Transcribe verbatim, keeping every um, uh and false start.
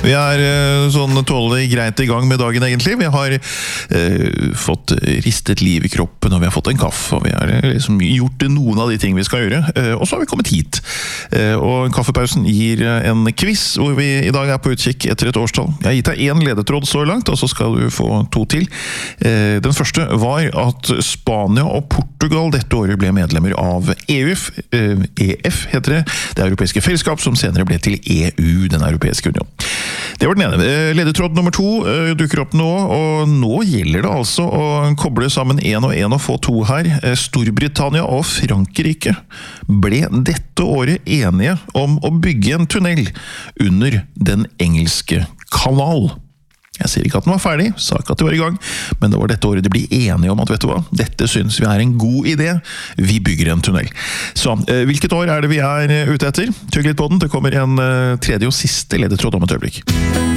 Vi er eh, sånn tålelig greit i gang med dagen egentlig. Vi har eh, fått ristet liv i kroppen, og vi har fått en kaffe, og vi har eh, liksom gjort noen av de ting vi skal gjøre. Eh, og så har vi kommet hit. Eh, og kaffepausen gir en quiz, hvor vi i dag er på utkikk etter et årstall. Jeg har gitt deg en ledetråd så langt, og så skal du få to til. Eh, den første var at Spania og Portugal dette året ble medlemmer av E U, eh, E F heter det, det europeiske fellesskap, som senere ble til E U, den europeiske union. Det var den ene. Ledetråd nummer to uh, dukker opp nå, og nå gjelder det altså å koble sammen en og en og få to her. Storbritannia og Frankrike ble dette året enige om å bygge en tunnel under den engelske kanal. Jeg sier ikke at den var ferdig, sa ikke at de var i gang, men det var dette året de ble enige om at, vet du hva, dette synes vi er en god idé, vi bygger en tunnel. Så, eh, hvilket år er det vi er ute etter? Tygg litt på den, det kommer en eh, tredje og siste ledetråd om et øyeblikk.